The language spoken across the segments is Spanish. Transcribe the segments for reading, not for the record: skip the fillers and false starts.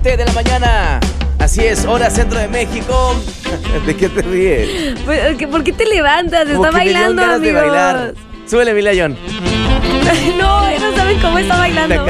7 de la mañana. Así es, hora centro de México. ¿De qué te ríes? Pues, ¿por qué te levantas? Está bailando, amigos. De bailar. Súbele, Mila John. No, no saben cómo está bailando.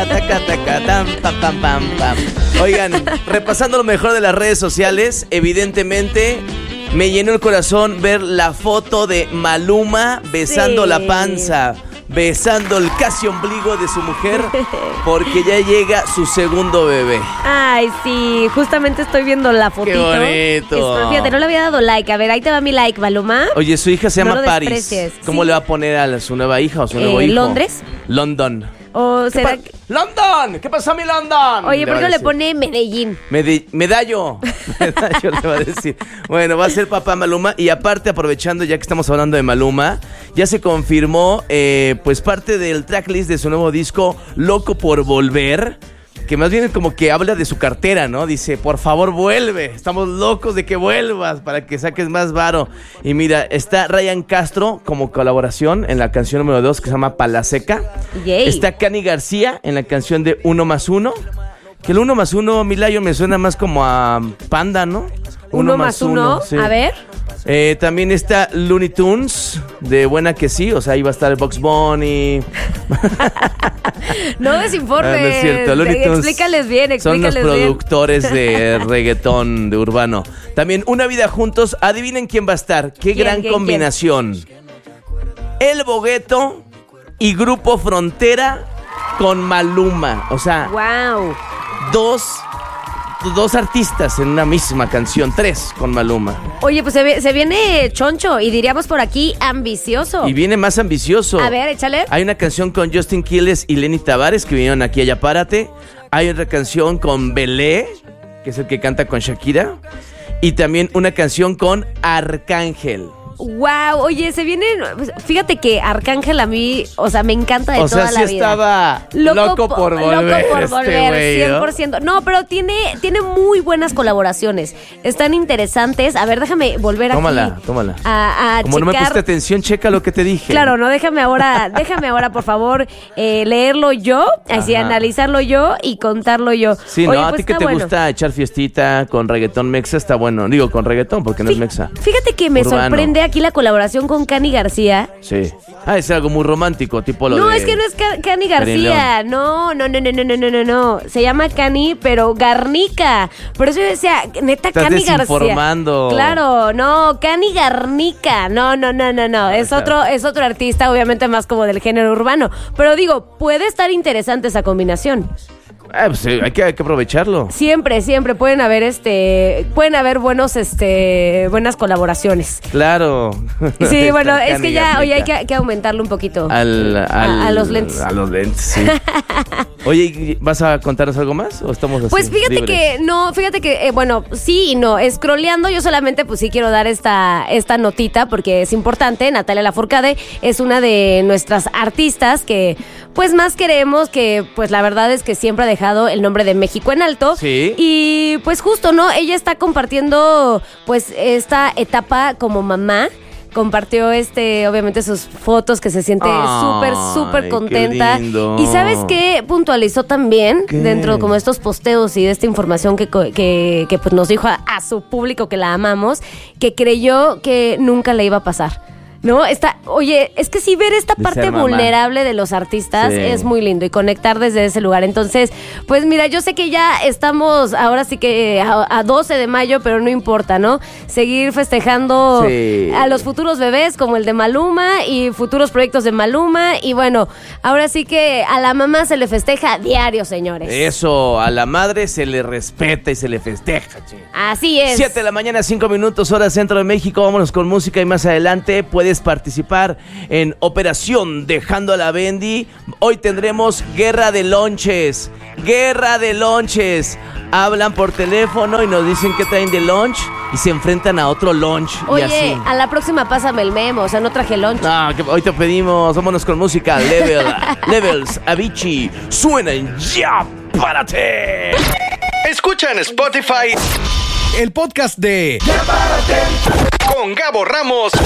Oigan, repasando lo mejor de las redes sociales, evidentemente me llenó el corazón ver la foto de Maluma besando la panza, besando el casi ombligo de su mujer, porque ya llega su segundo bebé. Ay, sí, justamente estoy viendo la fotito. Qué bonito. Fíjate, no le había dado like. A ver, ahí te va mi like, Maluma. Oye, su hija se llama Paris. Desprecies. ¿Cómo le va a poner a su nueva hija o su nuevo hijo? ¿Londres? London. ¿O será que... ¡London! ¿Qué pasó, mi London? Oye, ¿por qué no le pone Medellín? Medallo. Medallo le va a decir. Bueno, va a ser papá Maluma. Y aparte, aprovechando ya que estamos hablando de Maluma, ya se confirmó pues parte del tracklist de su nuevo disco Loco por Volver, que más bien como que habla de su cartera, ¿no? Dice, por favor, vuelve. Estamos locos de que vuelvas para que saques más varo. Y mira, está Ryan Castro como colaboración en la canción número 2 que se llama Palaseca. Yay. Está Cani García en la canción de 1+1. Que el 1+1, Milayo, me suena más como a Panda, ¿no? 1+1, sí. A ver. También está Looney Tunes, de Buena que sí, o sea, ahí va a estar el Bugs Bunny. No desinformes. No es cierto, Looney Tunes explícales bien. Son los productores de reggaetón, de urbano. También Una Vida Juntos, adivinen quién va a estar. Qué gran combinación. El Bogueto y Grupo Frontera con Maluma. O sea, wow. Dos artistas en una misma canción, 3 con Maluma. Oye, pues se viene choncho y diríamos por aquí ambicioso. Y viene más ambicioso. A ver, échale. Hay una canción con Justin Quiles y Lenny Tavares que vinieron aquí a Ya Párate. Hay otra canción con Belé, que es el que canta con Shakira. Y también una canción con Arcángel. Wow, oye, se viene. Fíjate que Arcángel a mí, o sea, me encanta de toda la vida. O sea, sí estaba loco por volver. Loco por volver, güey, ¿no? 100%. No, pero tiene muy buenas colaboraciones. Están interesantes. A ver, déjame volver tómala. A Como checar. no me pusiste atención, checa lo que te dije. Claro, no, déjame ahora, por favor, leerlo yo, así analizarlo yo y contarlo yo. Sí, oye, no, pues a ti que te gusta echar fiestita con reggaetón mexa, está bueno. Digo, con reggaetón, porque no es mexa. Fíjate que me urbano. Sorprende aquí la colaboración con Cani García. Sí. Es algo muy romántico, tipo lo de... No, es que no es Cani García. No. Se llama Cani, pero Garnica. Por eso yo decía, neta, Estás Cani desinformando. García. Claro, no, Cani Garnica. No. Es otro artista, obviamente más como del género urbano. Pero digo, puede estar interesante esa combinación. Pues hay que aprovecharlo. Siempre pueden haber buenas colaboraciones. Claro. Sí, bueno, Está es que ya, oye, hay que aumentarlo un poquito. A los lentes. A los lentes, sí. Oye, ¿vas a contarnos algo más o estamos así? Pues fíjate libres? que, bueno, sí y no. Scrolleando, yo solamente pues sí quiero dar esta notita porque es importante. Natalia Lafourcade es una de nuestras artistas que pues más queremos, que pues la verdad es que siempre ha dejado el nombre de México en alto. Sí. Y pues justo, ¿no? Ella está compartiendo pues esta etapa como mamá. Compartió obviamente sus fotos, que se siente súper contenta. Qué lindo. Y ¿sabes qué? Puntualizó también dentro como estos posteos y de esta información que pues nos dijo a su público que la amamos, que creyó que nunca le iba a pasar. ¿No? Oye, es que sí, ver esta parte vulnerable de los artistas es muy lindo y conectar desde ese lugar. Entonces, pues mira, yo sé que ya estamos ahora sí que a 12 de mayo, pero no importa, ¿no? Seguir festejando a los futuros bebés como el de Maluma y futuros proyectos de Maluma. Y bueno, ahora sí que a la mamá se le festeja diario, señores. Eso, a la madre se le respeta y se le festeja, che. Así es. 7 de la mañana, 5 minutos, hora centro de México. Vámonos con música y más adelante puedes participar en Operación Dejando a la Bendy. Hoy tendremos Guerra de Lonches. Hablan por teléfono y nos dicen qué traen de lunch y se enfrentan a otro lunch. Oye, y así. a la próxima pásame el memo, o sea, no traje lunch. No, que hoy te pedimos, vámonos con música. Levels, Avicii, suenan Ya Párate. Escucha en Spotify el podcast de Ya Párate con Gabo Ramos